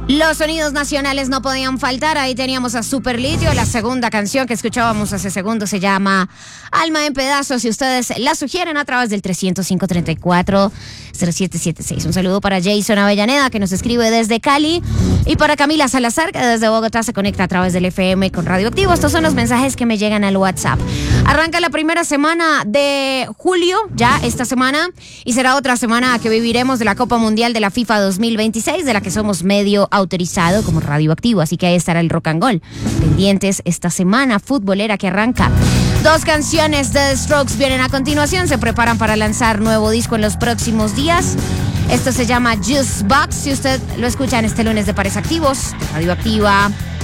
Los sonidos nacionales no podían faltar. Ahí teníamos a Super Litio. La segunda canción que escuchábamos hace segundos se llama Alma en Pedazos. Y ustedes la sugieren a través del 305-34-0776. Un saludo para Jason Avellaneda, que nos escribe desde Cali. Y para Camila Salazar, que desde Bogotá se conecta a través del FM con Radioactivo. Estos son los mensajes que me llegan al WhatsApp. Arranca la primera semana de julio, ya esta semana. Y será otra semana que viviremos de la Copa Mundial de la FIFA 2026, de la que somos medio autorizado como Radioactivo, así que ahí estará el Rock and Roll. Pendientes esta semana futbolera que arranca. Dos canciones de The Strokes vienen a continuación, se preparan para lanzar nuevo disco en los próximos días. Esto se llama Juice Box, si usted lo escucha en este lunes de Pares Activos, Radioactiva.